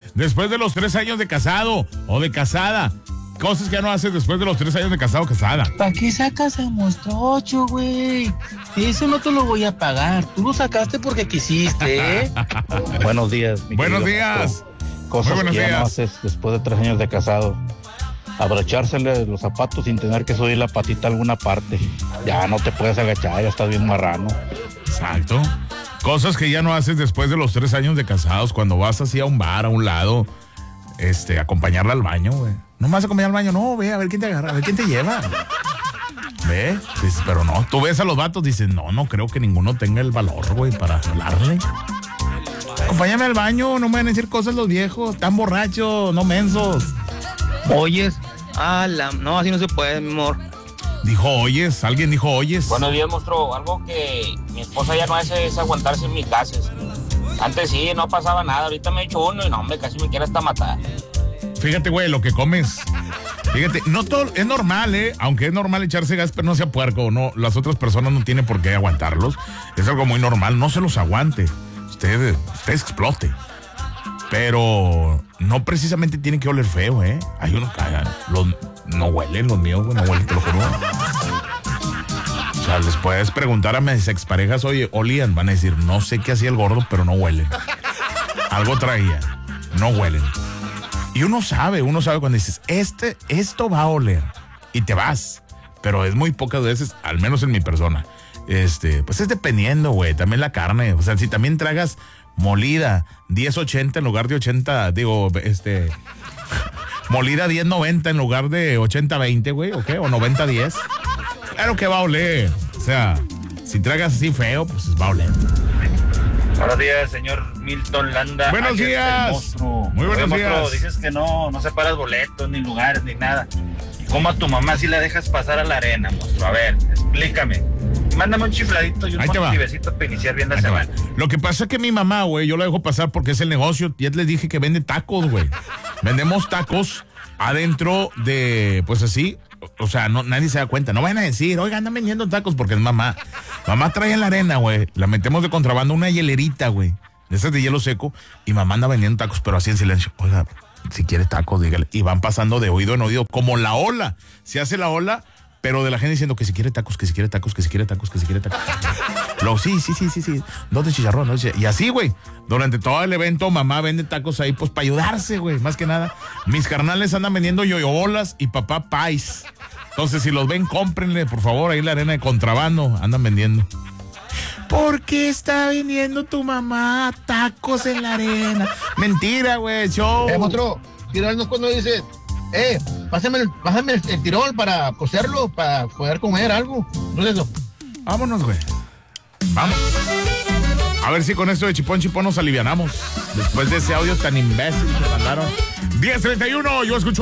después de los 3 años de casado o de casada? Cosas que ya no haces después de los 3 años de casado o casada. ¿Para qué sacas el mostracho, güey? Eso no te lo voy a pagar. Tú lo sacaste porque quisiste, ¿eh? Buenos días. Buenos días. Cosas Muy buenos que ya no días. haces después de 3 años de casado. Abrochársele los zapatos sin tener que subir la patita a alguna parte. Ya no te puedes agachar, ya estás bien marrano. Exacto. Cosas que ya no haces después de los 3 años de casados, cuando vas así a un bar, a un lado, acompañarla al baño, güey. No me vas a acompañar al baño, no, ve, a ver quién te agarra, a ver quién te lleva. Ve, dices, pero no, tú ves a los vatos, dices, no creo que ninguno tenga el valor, güey, para hablarle. Acompáñame al baño, no me van a decir cosas los viejos, están borrachos, no mensos. Oyes, no, así no se puede, mi amor. Dijo oyes, alguien dijo oyes. Buenos días, monstruo. Algo que mi esposa ya no hace es aguantarse en mis gases. Antes sí, no pasaba nada. Ahorita me he hecho uno y no, hombre, casi me quiere hasta matar. Fíjate, güey, lo que comes. Fíjate, no todo es normal, aunque es normal echarse gas, pero no sea puerco, no, las otras personas no tienen por qué aguantarlos. Es algo muy normal, no se los aguante. Usted explote. Pero no precisamente tiene que oler feo, Hay unos que no huelen, los míos, güey, no huelen, te lo juro. O sea, les puedes preguntar a mis exparejas, oye, olían, van a decir, no sé qué hacía el gordo, pero no huelen. Algo traía, no huelen. Y uno sabe cuando dices, esto va a oler, y te vas. Pero es muy pocas veces, al menos en mi persona. Pues es dependiendo, güey, también la carne. O sea, si también tragas molida 10-80 en lugar de 80, molida 10-90 en lugar de 80-20, güey, ¿o qué? O 90-10. Claro que va a oler. O sea, si tragas así feo, pues va a oler. Buenos días, señor Milton Landa. Buenos días. Muy buenos días. Dices que no separas boletos, ni lugares, ni nada. ¿Y cómo a tu mamá si la dejas pasar a la arena, monstruo? A ver, explícame. Mándame un chifladito y un motivecito para iniciar bien la semana. Lo que pasa es que mi mamá, güey, yo la dejo pasar porque es el negocio. Ya les dije que vende tacos, güey. Vendemos tacos adentro de, pues así, o sea, nadie se da cuenta. No vayan a decir, oiga, andan vendiendo tacos porque es mamá. Mamá trae en la arena, güey. La metemos de contrabando una hielerita, güey. De esas de hielo seco. Y mamá anda vendiendo tacos, pero así en silencio. Oiga, si quiere tacos, dígale. Y van pasando de oído en oído, como la ola. Se hace la ola, pero de la gente diciendo que si quiere tacos, que si quiere tacos, que si quiere tacos, que si quiere tacos. Luego, sí. 2 de chicharrón, 2 de... Y así, güey. Durante todo el evento, mamá vende tacos ahí, pues, para ayudarse, güey. Más que nada. Mis carnales andan vendiendo yoyobolas y papá pais. Entonces, si los ven, cómprenle, por favor, ahí la arena de contrabando. Andan vendiendo. ¿Por qué está vendiendo tu mamá tacos en la arena? Mentira, güey, show. Monstruo, tirarnos cuando dices, pásame el tirol para cocerlo, para poder comer algo. ¿No es eso? Vámonos, güey. Vamos. A ver si con esto de Chipón nos alivianamos. Después de ese audio tan imbécil que mandaron. 10:31, yo escucho